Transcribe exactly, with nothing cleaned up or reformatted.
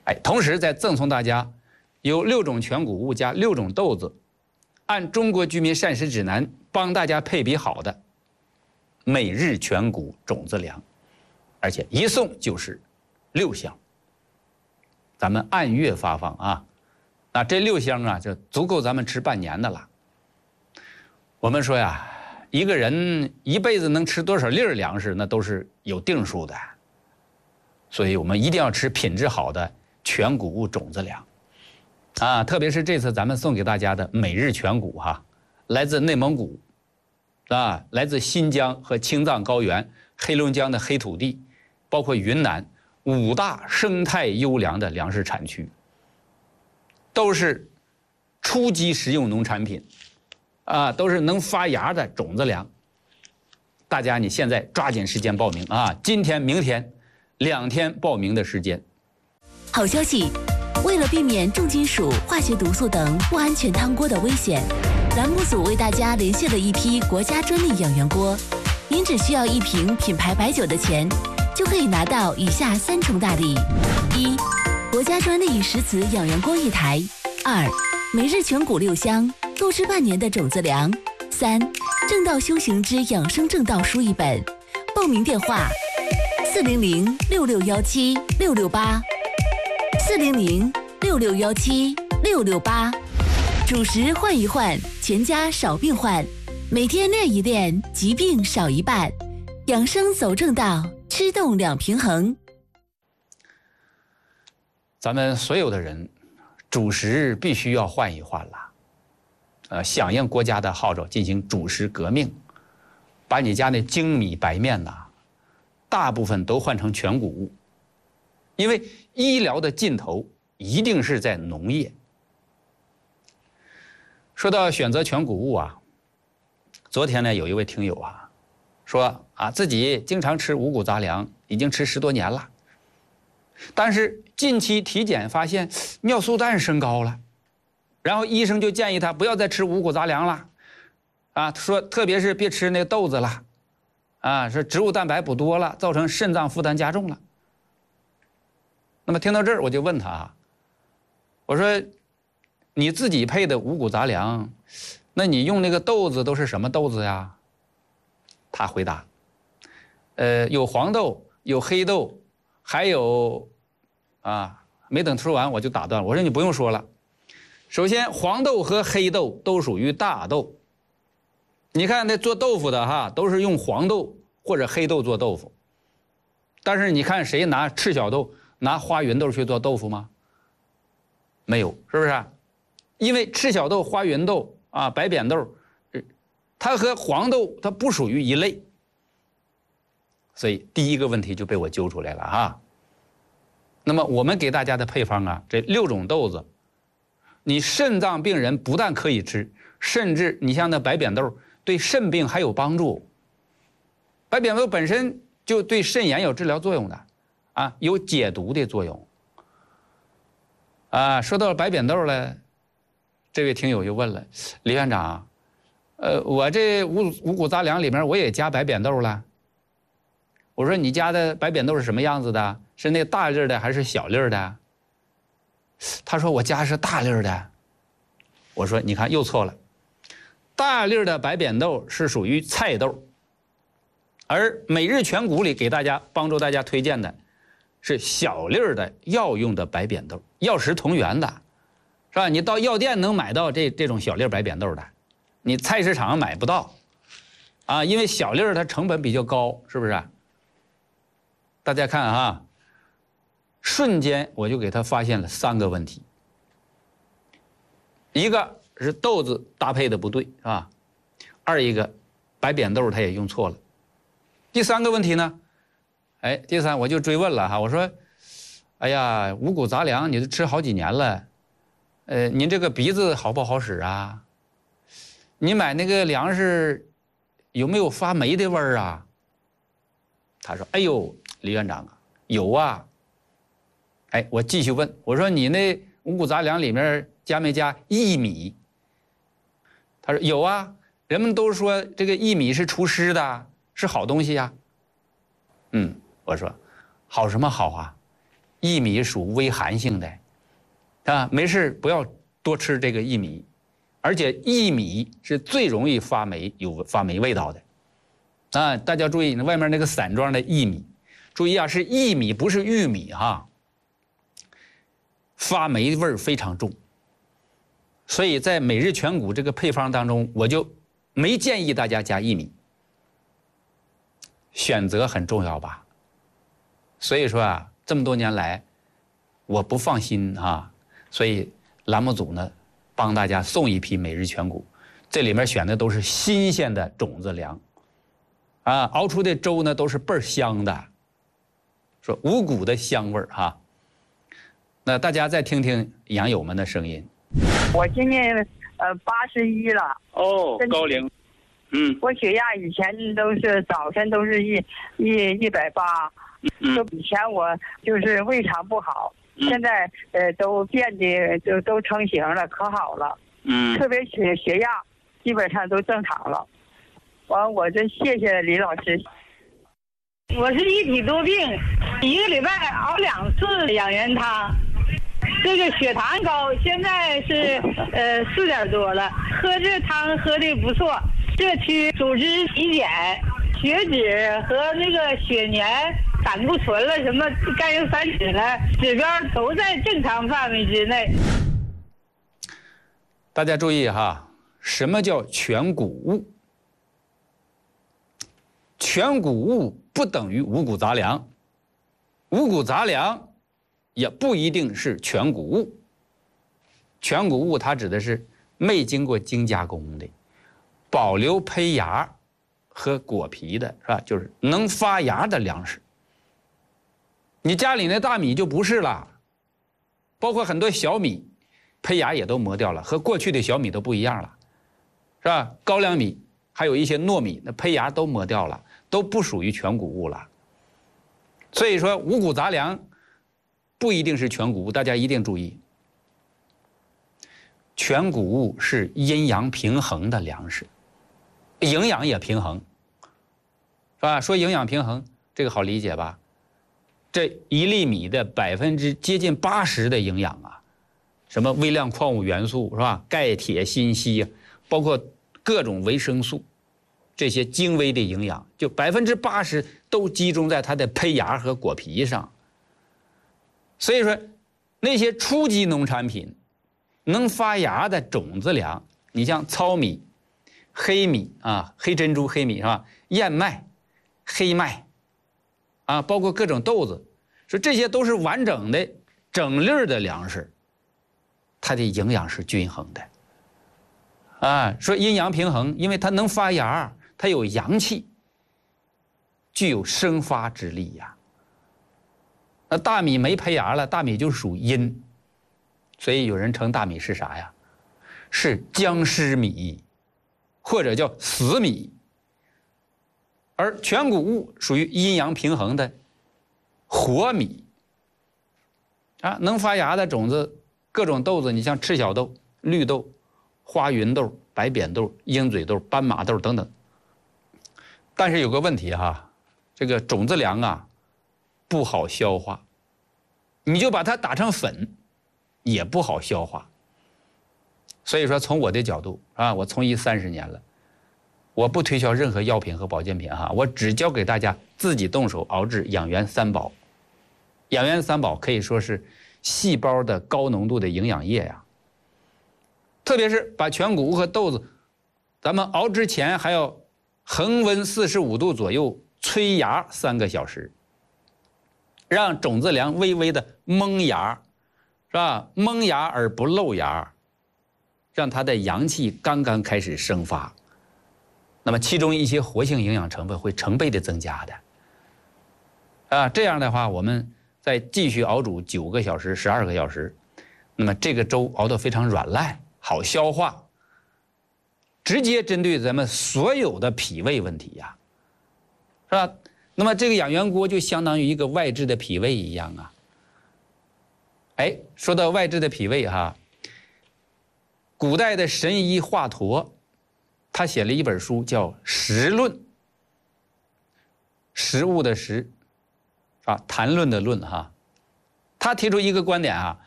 哎，同时再赠送大家有六种全谷物加六种豆子，按中国居民膳食指南帮大家配比好的每日全谷种子粮，而且一送就是六箱。咱们按月发放啊，那这六箱啊就足够咱们吃半年的了。我们说呀，一个人一辈子能吃多少粒粮食，那都是有定数的。所以我们一定要吃品质好的全谷物种子粮，啊，特别是这次咱们送给大家的每日全谷哈，来自内蒙古，啊，来自新疆和青藏高原、黑龙江的黑土地，包括云南五大生态优良的粮食产区，都是初级食用农产品，啊，都是能发芽的种子粮。大家你现在抓紧时间报名啊！今天、明天两天报名的时间。 好消息，为了避免重金属、化学毒素等不安全汤锅的危险，栏目组为大家联系了一批国家专利养源锅。您只需要一瓶品牌白酒的钱，就可以拿到以下三重大礼：一、国家专利石瓷养源锅一台；二、每日全谷六箱，够吃半年的种子粮；三、正道修行之养生正道书一本。报名电话：四零零六六幺七六六八。四零零六六幺七六六八，主食换一换，全家少病患。每天练一练，疾病少一半。养生走正道，吃动两平衡。 咱们所有的人，主食必须要换一换了。呃，响应国家的号召，进行主食革命，把你家那精米白面呐，大部分都换成全谷物。因为医疗的尽头一定是在农业。说到选择全谷物啊，昨天呢有一位听友啊说啊自己经常吃五谷杂粮，已经吃十多年了，但是近期体检发现尿素氮升高了，然后医生就建议他不要再吃五谷杂粮了，啊，说特别是别吃那豆子了，啊，说植物蛋白补多了，造成肾脏负担加重了。那么听到这儿，我就问他啊，我说你自己配的五谷杂粮，那你用那个豆子都是什么豆子呀？他回答，呃，有黄豆，有黑豆，还有啊，没等说完我就打断，我说你不用说了。首先，黄豆和黑豆都属于大豆，你看那做豆腐的哈，都是用黄豆或者黑豆做豆腐，但是你看谁拿赤小豆？拿花芸豆去做豆腐吗？没有，是不是？因为赤小豆、花芸豆啊、白扁豆，它和黄豆它不属于一类，所以第一个问题就被我揪出来了哈。那么我们给大家的配方啊，这六种豆子，你肾脏病人不但可以吃，甚至你像那白扁豆对肾病还有帮助。白扁豆本身就对肾炎有治疗作用的。啊，有解毒的作用。啊，说到白扁豆了，这位听友就问了，李院长，呃，我这五五谷杂粮里面我也加白扁豆了。我说你加的白扁豆是什么样子的？是那大粒的还是小粒的？他说我加的是大粒的。我说你看又错了，大粒的白扁豆是属于菜豆，而每日全谷里给大家帮助大家推荐的。是小粒儿的药用的白扁豆，药食同源的，是吧？你到药店能买到这这种小粒白扁豆的，你菜市场买不到，啊，因为小粒儿它成本比较高，是不是？大家看哈，瞬间我就给他发现了三个问题，一个是豆子搭配的不对啊，二一个白扁豆他也用错了，第三个问题呢？哎，第三我就追问了哈，我说，哎呀，五谷杂粮你都吃好几年了，呃，您这个鼻子好不好使啊？你买那个粮食有没有发霉的味儿啊？他说，哎呦，李院长啊，有啊。哎，我继续问，我说你那五谷杂粮里面加没加薏米？他说有啊，人们都说这个薏米是除湿的，是好东西呀。嗯。我说，好什么好啊？ 薏米属微寒性的，啊，没事不要多吃这个薏米，而且薏米是最容易发霉，有发霉味道的。啊，大家注意，外面那个散装的薏米，注意啊，是薏米，不是玉米哈。发霉味儿非常重，所以在每日全谷这个配方当中，我就没建议大家加薏米。选择很重要吧？所以说啊，这么多年来，我不放心啊，所以栏目组呢，帮大家送一批每日全谷，这里面选的都是新鲜的种子粮。啊，熬出的粥呢都是倍儿香的，说五谷的香味儿哈。那大家再听听养友们的声音。 我今年呃八十一了。 哦，高龄。嗯。 我血压以前都是早晨都是一一一百八。嗯。就以前我就是胃肠不好，嗯、现在呃都变得就都成型了，可好了。嗯。特别血血压基本上都正常了。完，我真谢谢李老师。 我是一体多病，一个礼拜熬两次养元汤。这个血糖高，现在是呃四点多了，喝这汤喝的不错。社区组织体检，血脂和那个血粘、胆固醇了，什么甘油三酯了，指标都在正常范围之内。 大家注意哈，什么叫全谷物？全谷物不等于五谷杂粮，五谷杂粮也不一定是全谷物。全谷物它指的是没经过精加工的，保留胚芽和果皮的，是吧？就是能发芽的粮食。你家里那大米就不是了，包括很多小米，胚芽也都磨掉了，和过去的小米都不一样了，是吧？高粱米还有一些糯米，那胚芽都磨掉了，都不属于全谷物了。所以说五谷杂粮不一定是全谷物，大家一定注意。全谷物是阴阳平衡的粮食，营养也平衡，是吧？说营养平衡，这个好理解吧？这一粒米的百分之接近八十的营养啊，什么微量矿物元素是吧？钙、铁、锌、硒，包括各种维生素，这些精微的营养，就百分之八十都集中在它的胚芽和果皮上。所以说，那些初级农产品能发芽的种子粮，你像糙米、黑米啊、黑珍珠、黑米是吧？燕麦、黑麦啊，包括各种豆子，说这些都是完整的、整粒的粮食，它的营养是均衡的。啊，说阴阳平衡，因为它能发芽，它有阳气，具有生发之力呀。那大米没胚芽了，大米就属阴，所以有人称大米是啥呀？是僵尸米，或者叫死米。而全谷物属于阴阳平衡的活米。啊，能发芽的种子，各种豆子，你像赤小豆、绿豆、花芸豆、白扁豆、鹰嘴豆、斑马豆等等。但是有个问题哈，这个种子粮啊不好消化，你就把它打成粉也不好消化。所以说从我的角度啊，我从医三十年了，我不推销任何药品和保健品哈，我只教给大家自己动手熬制养元三宝。养元三宝可以说是细胞的高浓度的营养液呀，特别是把全谷物和豆子，咱们熬之前还要恒温四十五度左右催芽三个小时，让种子粮微微的萌芽，是吧？萌芽而不漏芽，让它的阳气刚刚开始生发，那么其中一些活性营养成分会成倍的增加的。啊，这样的话，我们再继续熬煮九个小时、十二个小时，那么这个粥熬得非常软烂，好消化，直接针对咱们所有的脾胃问题呀，是吧？那么这个养元锅就相当于一个外治的脾胃一样啊。哎，说到外治的脾胃哈，古代的神医华佗，他写了一本书叫《食论》，食物的食。啊，谈论的论哈， 他提出一个观点啊，